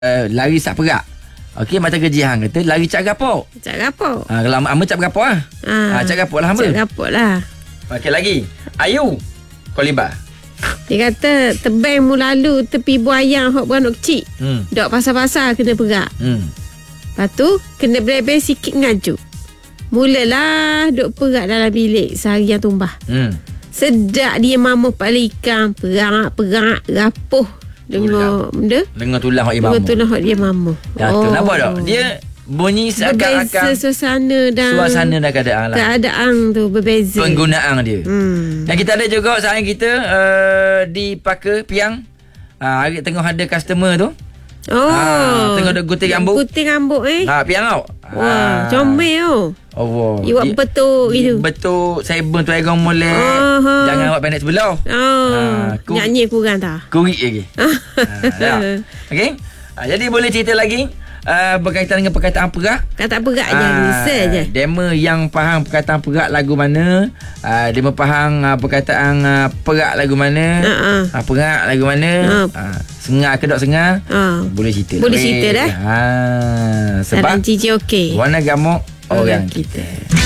lari sak perak. Okey, macam kerja hang kata lari cak gapok. Cak gapok. Kalau hamba cak gapok lah. Cak gapok lah hamba. Cak gapok lah. Okey lagi. Ayu. Koliba. Dia kata tebang mu lalu tepi buaya hok beranak kecil. Dok pasal-pasal kena perak. Lepas tu kena berebel sikit ngaju. Mulalah duk perak dalam bilik seharian tumbah. Sedap dia mamuh pala ikan. Perak rapuh. Dengar benda. Dengar tulang hok Dengar tulang hok dia mamuh. Tu nampak tak? Dia bunyi seakan-akan berbeza suasana dan keadaan lah. Keadaan tu berbeza. Penggunaan dia. Dan kita ada juga sahaja kita di Paka Piang. Hari tengah ada customer tu. Tengah ada gunting rambut. Gunting rambut Piang tau. Wah, comel tau. Allah. Iwak betul gitu. Betul. Sabun tu air molek. Jangan awak pendek sebelah. Nyanyi kurang tak? Kurik lagi. Okey. Jadi boleh cerita lagi berkaitan dengan perkataan perak. Kata perak je, listen je. Demo yang faham perkataan perak lagu mana, demo faham perkataan perak lagu mana, perak lagu mana, sengar ke tak sengar, boleh cerita. Boleh cerita dah. Sebab Cici okey. warna gamuk orang kita.